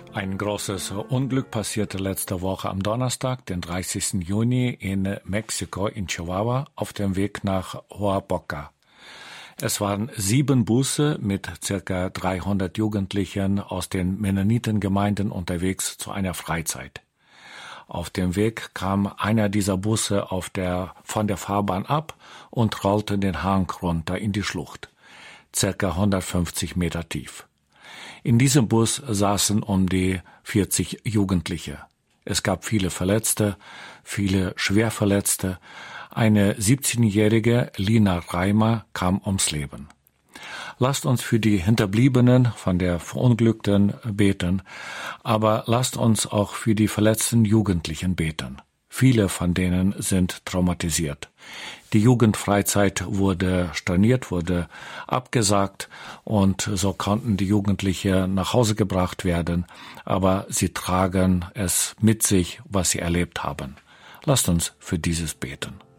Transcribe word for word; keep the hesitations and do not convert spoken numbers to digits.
Ein großes Unglück passierte letzte Woche am Donnerstag, den dreißigsten Juni, in Mexiko, in Chihuahua, auf dem Weg nach Oaxaca. Es waren sieben Busse mit circa dreihundert Jugendlichen aus den Mennonitengemeinden unterwegs zu einer Freizeit. Auf dem Weg kam einer dieser Busse auf der, von der Fahrbahn ab und rollte den Hang runter in die Schlucht, circa hundertfünfzig Meter tief. In diesem Bus saßen um die vierzig Jugendliche. Es gab viele Verletzte, viele Schwerverletzte. Eine siebzehnjährige Lina Reimer kam ums Leben. Lasst uns für die Hinterbliebenen von der Verunglückten beten, aber lasst uns auch für die verletzten Jugendlichen beten. Viele von denen sind traumatisiert. Die Jugendfreizeit wurde storniert, wurde abgesagt und so konnten die Jugendlichen nach Hause gebracht werden, aber sie tragen es mit sich, was sie erlebt haben. Lasst uns für dieses beten.